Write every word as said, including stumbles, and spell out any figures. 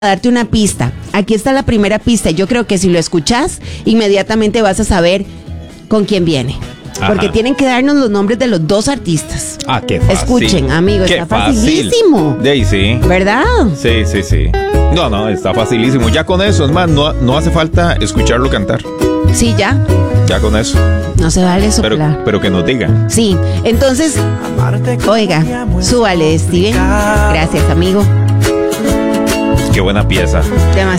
darte una pista. Aquí está la primera pista. Yo creo que si lo escuchas, inmediatamente vas a saber con quién viene. Porque Ajá. tienen que darnos los nombres de los dos artistas. Ah, qué fácil. Escuchen, amigos, qué está fácil. facilísimo. De ahí sí. ¿Verdad? Sí, sí, sí. No, no, está facilísimo. Ya con eso, es más, no, no hace falta escucharlo cantar. Sí, ya. Ya con eso. No se vale soplar. Pero, pero que nos digan. Sí, entonces, oiga, súbale, Steven. Gracias, amigo. Qué buena pieza. Demasiado.